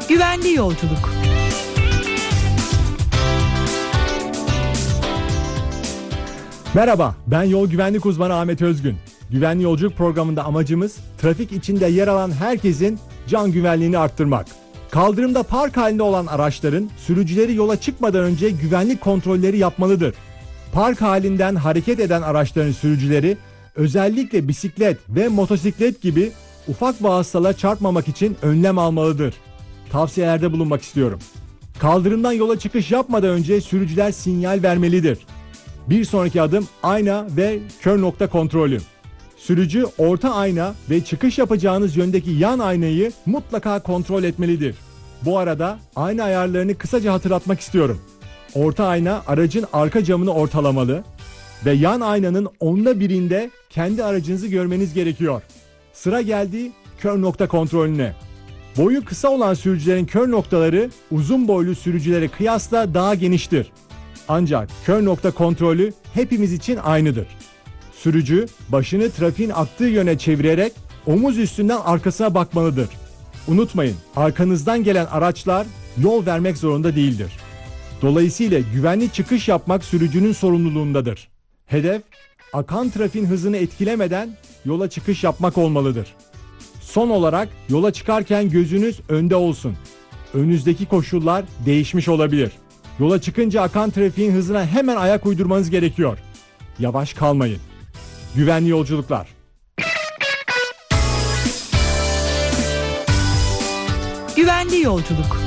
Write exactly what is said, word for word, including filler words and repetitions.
Güvenli yolculuk. Merhaba, ben yol güvenlik uzmanı Ahmet Özgün. Güvenli yolculuk programında amacımız trafik içinde yer alan herkesin can güvenliğini arttırmak. Kaldırımda park halinde olan araçların sürücüleri yola çıkmadan önce güvenlik kontrolleri yapmalıdır. Park halinden hareket eden araçların sürücüleri özellikle bisiklet ve motosiklet gibi ufak vasıtalara çarpmamak için önlem almalıdır. Tavsiyelerde bulunmak istiyorum. Kaldırımdan yola çıkış yapmadan önce sürücüler sinyal vermelidir. Bir sonraki adım ayna ve kör nokta kontrolü. Sürücü orta ayna ve çıkış yapacağınız yöndeki yan aynayı mutlaka kontrol etmelidir. Bu arada ayna ayarlarını kısaca hatırlatmak istiyorum. Orta ayna aracın arka camını ortalamalı ve yan aynanın onda birinde kendi aracınızı görmeniz gerekiyor. Sıra geldi kör nokta kontrolüne. Boyu kısa olan sürücülerin kör noktaları uzun boylu sürücülere kıyasla daha geniştir. Ancak kör nokta kontrolü hepimiz için aynıdır. Sürücü başını trafiğin aktığı yöne çevirerek omuz üstünden arkasına bakmalıdır. Unutmayın, arkanızdan gelen araçlar yol vermek zorunda değildir. Dolayısıyla güvenli çıkış yapmak sürücünün sorumluluğundadır. Hedef, akan trafiğin hızını etkilemeden yola çıkış yapmak olmalıdır. Son olarak yola çıkarken gözünüz önde olsun. Önünüzdeki koşullar değişmiş olabilir. Yola çıkınca akan trafiğin hızına hemen ayak uydurmanız gerekiyor. Yavaş kalmayın. Güvenli yolculuklar. Güvenli yolculuk.